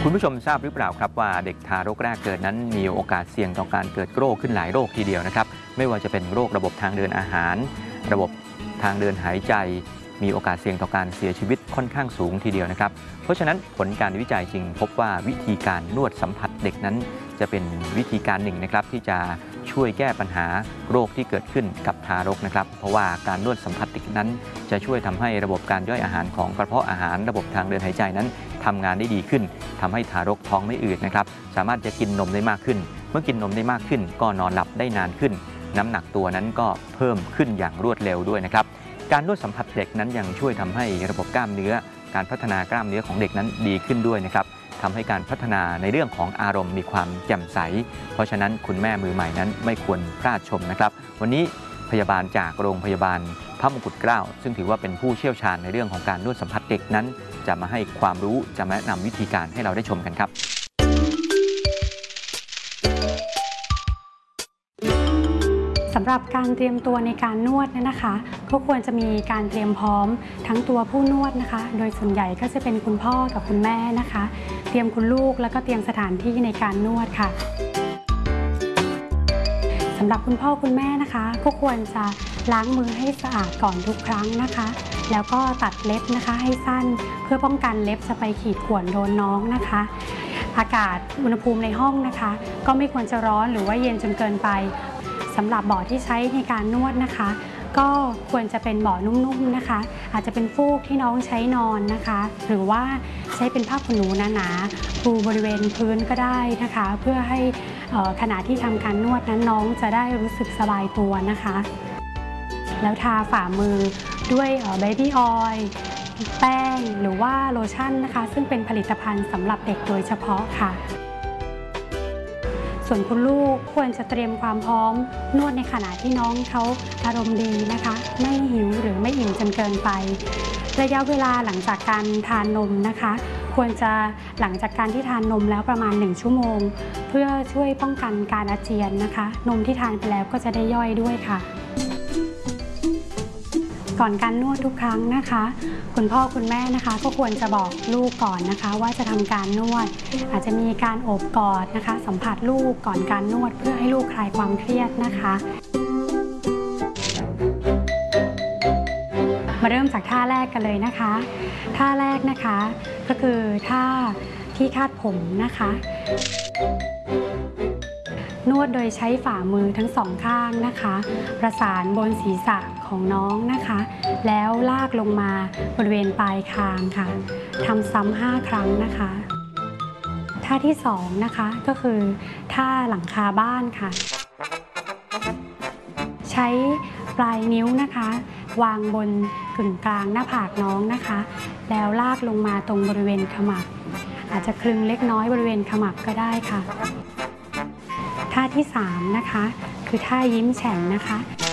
คุณผู้ชมทราบหรือเปล่าครับว่าเด็กทารกแรกเกิดนั้นมีโอกาสเสี่ยงต่อการเกิดโรคขึ้นหลายโรคทีเดียวนะครับไม่ว่าจะเป็นโรคระบบทางเดินอาหารระบบทางเดินหายใจมีโอกาสเสี่ยงต่อการเสียชีวิตค่อนข้างสูงทีเดียวนะครับเพราะฉะนั้นผลการวิจัยจึงพบว่าวิธีการนวดสัมผัสเด็กนั้นจะเป็นวิธีการหนึ่งนะครับที่จะช่วยแก้ปัญหาโรคที่เกิดขึ้นกับทารกนะครับเพราะว่าการนวดสัมผัสเด็กนั้นจะช่วยทำให้ระบบการย่อยอาหารของกระเพาะอาหารระบบทางเดินหายใจนั้นทำงานได้ดีขึ้นทำให้ทารกท้องไม่อืดนะครับสามารถจะกินนมได้มากขึ้นเมื่อกินนมได้มากขึ้นก็นอนหลับได้นานขึ้นน้ำหนักตัวนั้นก็เพิ่มขึ้นอย่างรวดเร็วด้วยนะครับการนวดสัมผัสเด็กนั้นยังช่วยทำให้ระบบกล้ามเนื้อการพัฒนากล้ามเนื้อของเด็กนั้นดีขึ้นด้วยนะครับทำให้การพัฒนาในเรื่องของอารมณ์มีความแจ่มใสเพราะฉะนั้นคุณแม่มือใหม่นั้นไม่ควรพลาดชมนะครับวันนี้พยาบาลจากโรงพยาบาลพระมงกุฎเกล้าซึ่งถือว่าเป็นผู้เชี่ยวชาญในเรื่องของการนวดสัมผัสเด็กนั้นจะมาให้ความรู้จะมาแนะนำวิธีการให้เราได้ชมกันครับสำหรับการเตรียมตัวในการนวดนะคะก็ควรจะมีการเตรียมพร้อมทั้งตัวผู้นวดนะคะโดยส่วนใหญ่ก็จะเป็นคุณพ่อกับคุณแม่นะคะเตรียมคุณลูกแล้วก็เตรียมสถานที่ในการนวดค่ะสำหรับคุณพ่อคุณแม่นะคะก็ควรจะล้างมือให้สะอาดก่อนทุกครั้งนะคะแล้วก็ตัดเล็บนะคะให้สั้นเพื่อป้องกันเล็บจะไปขีดข่วนโดนน้องนะคะอากาศอุณหภูมิในห้องนะคะก็ไม่ควรจะร้อนหรือว่าเย็นจนเกินไปสำหรับเบาะที่ใช้ในการนวดนะคะก็ควรจะเป็นเบาะนุ่มๆนะคะอาจจะเป็นฟูกที่น้องใช้นอนนะคะหรือว่าใช้เป็นผ้าขนหนูหนาๆปูบริเวณพื้นก็ได้นะคะเพื่อให้ขณะที่ทำการนวดนั้นน้องจะได้รู้สึกสบายตัวนะคะแล้วทาฝ่ามือด้วยเบบี้ออยล์แป้งหรือว่าโลชั่นนะคะซึ่งเป็นผลิตภัณฑ์สำหรับเด็กโดยเฉพาะค่ะส่วนคุณลูกควรจะเตรียมความพร้อมนวดในขณะที่น้องเขาอารมณ์ดีนะคะไม่หิวหรือไม่อิ่มจนเกินไประยะเวลาหลังจากการทานนมนะคะควรจะหลังจากการที่ทานนมแล้วประมาณ1ชั่วโมงเพื่อช่วยป้องกันการอาเจียนนะคะนมที่ทานไปแล้วก็จะได้ย่อยด้วยค่ะก่อนการนวดทุกครั้งนะคะคุณพ่อคุณแม่นะคะก็ควรจะบอกลูกก่อนนะคะว่าจะทำการนวดอาจจะมีการโอบกอดนะคะสัมผัสลูกก่อนการนวดเพื่อให้ลูกคลายความเครียดนะคะมาเริ่มจากท่าแรกกันเลยนะคะท่าแรกนะคะก็คือท่าที่คาดผมนะคะนวดโดยใช้ฝ่ามือทั้งสองข้างนะคะประสานบนศีรษะของน้องนะคะแล้วลากลงมาบริเวณปลายคางค่ะทำซ้ำ5ครั้งนะคะท่าที่2นะคะก็คือท่าหลังคาบ้านค่ะใช้ปลายนิ้วนะคะวางบนกึ่งกลางหน้าผากน้องนะคะแล้วลากลงมาตรงบริเวณขมับอาจจะคลึงเล็กน้อยบริเวณขมับก็ได้ค่ะท่าที่3นะคะคือท่ายิ้มแฉ่งนะคะ